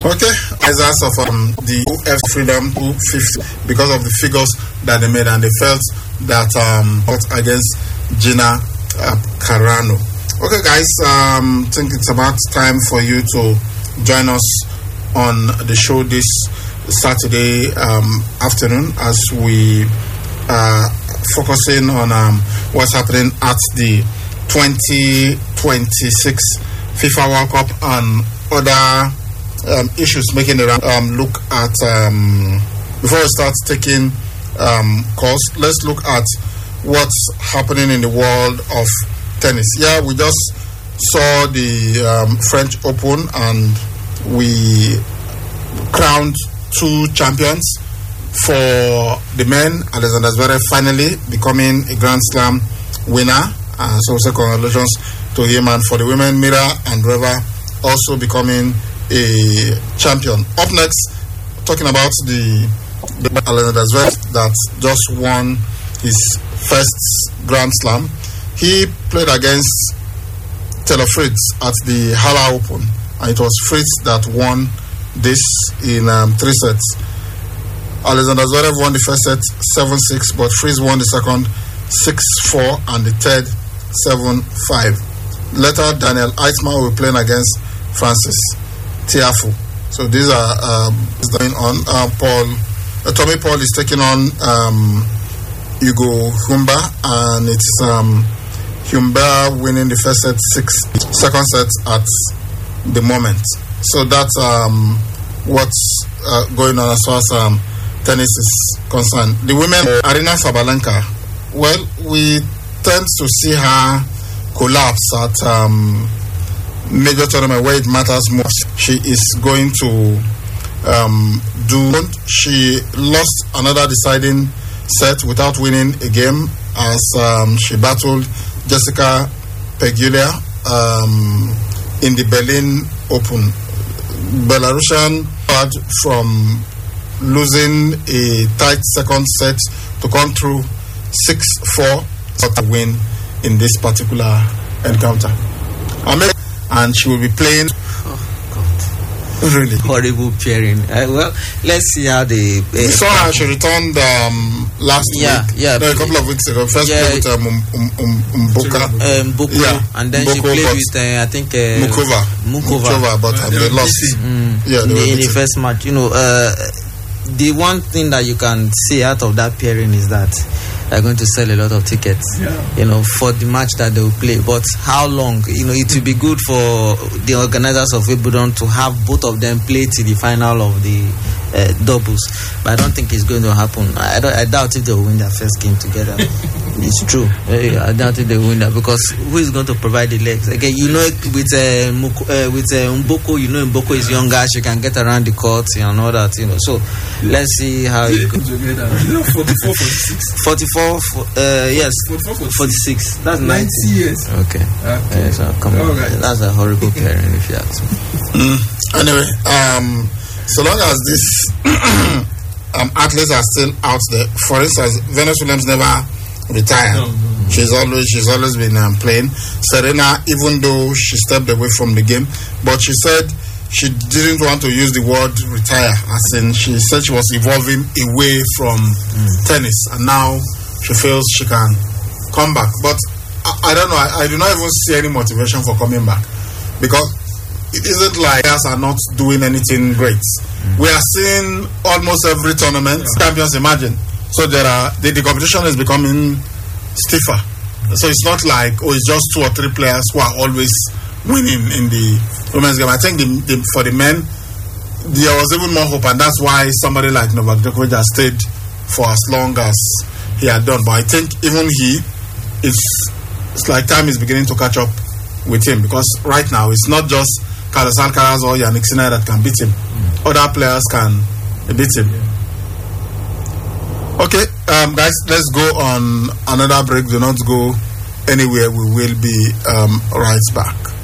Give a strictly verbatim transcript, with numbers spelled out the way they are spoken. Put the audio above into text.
Okay, as of um, the U F Freedom two fifty because of the figures that they made, and they felt that um against Gina uh, Carano. Okay, guys, um, I think it's about time for you to join us on the show this Saturday um, afternoon as we are focusing on um, what's happening at the twenty twenty-six FIFA World Cup and other um, issues making the round. Um, look at um, before we start taking um, calls, let's look at what's happening in the world of tennis. Yeah, we just saw the um, French Open and we crowned two champions. For the men, Alexander Zverev finally becoming a Grand Slam winner. Uh, so, so congratulations to him. And for the women, Mira Andreeva also becoming a champion. Up next, talking about the, the Alexander Zverev that just won his first Grand Slam. He played against Taylor Fritz at the Halle Open, and it was Fritz that won this in um, three sets. Alexander Zverev won the first set seven six, but Fritz won the second six four and the third seven five. Later, Daniel Eichmann will be playing against Francis Tiafoe. So these are um, going on. Uh, Paul, uh, Tommy Paul is taking on um, Hugo Humber, and it's um, Humber winning the first set six, second set at the moment. So that's um, what's uh, going on as far as um, tennis is concerned. The women, Aryna Sabalenka, well, we tend to see her collapse at um, major tournament where it matters most. She is going to um, do. She lost another deciding set without winning a game as um, she battled Jessica Pegula um, in the Berlin Open. Belarusian had from losing a tight second set to come through six four to win in this particular encounter. And she will be playing. Oh, God. Really? Horrible pairing. Uh, well, let's see how they. Uh, we saw her, she returned um, last yeah, week. Yeah, no, a couple of weeks ago. First yeah, played with um, um, um, um, Mboka. Um, Mboko, yeah, and then Mboko, she played with, uh, I think, uh, Mukova. Mukova. Mukova, but um, they lost. Mm, yeah, in, they the, in the first match. You know, uh, the one thing that you can see out of that pairing is that they're going to sell a lot of tickets, yeah. you know, for the match that they will play. But how long? You know, it will be good for the organizers of Wimbledon to have both of them play to the final of the uh, doubles. But I don't think it's going to happen. I, don't, I doubt if they will win their first game together. It's true. I doubt if they will win that, because who is going to provide the legs? Again, you know, with uh, Muko, uh, with uh, Mboko, you know, Mboko is younger. She can get around the court and all that. You know, so yeah. Let's see how it goes. forty-four, forty-six forty-four, uh, yes, forty-four, forty-six. That's ninety years. Okay. okay. Yeah, so come on. Right. That's a horrible pairing, if you ask me. Mm. Anyway, um, so long as this um, athletes are still out there, for instance, Venus Williams never retired. No, no, no. She's always she's always been um, playing. Serena, even though she stepped away from the game, but she said she didn't want to use the word retire, as in she said she was evolving away from mm. tennis, and now she feels she can come back. But I, I don't know, I, I do not even see any motivation for coming back, because it isn't like us are not doing anything great. Mm. We are seeing almost every tournament yeah. champions emerging, so there are the, the competition is becoming stiffer. Mm. So it's not like, oh, it's just two or three players who are always winning in the women's game. I think the, the, for the men, there was even more hope, and that's why somebody like Novak Djokovic has stayed for as long as he had done. But I think even he, it's, it's like time is beginning to catch up with him, because right now it's not just Carlos Alcaraz or Yannick Sinner that can beat him. Mm. Other players can beat him. Yeah. Okay, um, guys, let's go on another break. Do not go anywhere. We will be um, right back.